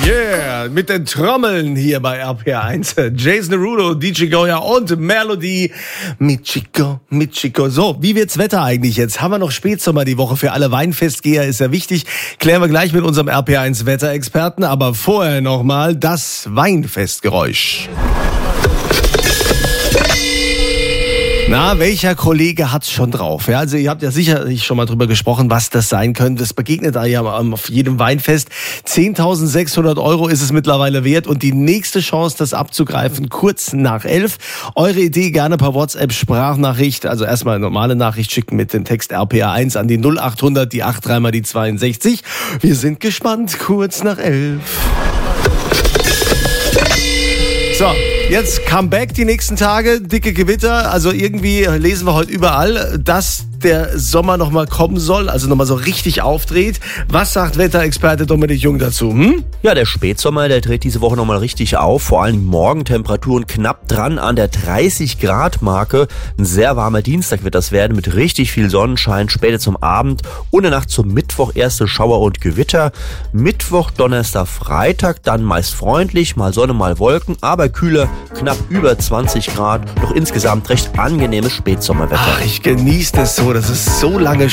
Yeah, mit den Trommeln hier bei RPR1. Jason Derulo, DJ Goya und Melody mit Chico. So, wie wird's Wetter eigentlich jetzt? Haben wir noch Spätsommer die Woche für alle Weinfestgeher? Ist ja wichtig. Klären wir gleich mit unserem RPR1 Wetterexperten. Aber vorher nochmal das Weinfestgeräusch. Na, welcher Kollege hat's schon drauf? Ja, also ihr habt ja sicherlich schon mal drüber gesprochen, was das sein könnte. Das begegnet da ja auf jedem Weinfest. 10.600 € ist es mittlerweile wert und die nächste Chance, das abzugreifen, kurz nach 11. Eure Idee gerne per WhatsApp-Sprachnachricht, also erstmal eine normale Nachricht schicken mit dem Text RPR1 an die 0800, die 83 mal die 62. Wir sind gespannt, kurz nach 11. So, jetzt Comeback die nächsten Tage, dicke Gewitter, also irgendwie lesen wir heute überall, dass der Sommer nochmal kommen soll, also nochmal so richtig aufdreht. Was sagt Wetterexperte Dominik Jung dazu? Ja, der Spätsommer, der dreht diese Woche nochmal richtig auf, vor allem Morgentemperaturen knapp dran an der 30-Grad-Marke. Ein sehr warmer Dienstag wird das werden mit richtig viel Sonnenschein, später zum Abend und in der Nacht zum Mittwoch erste Schauer und Gewitter. Mittwoch, Donnerstag, Freitag dann meist freundlich, mal Sonne, mal Wolken, aber kühler, knapp über 20 Grad, doch insgesamt recht angenehmes Spätsommerwetter. Ach, ich genieße das so, das ist so lange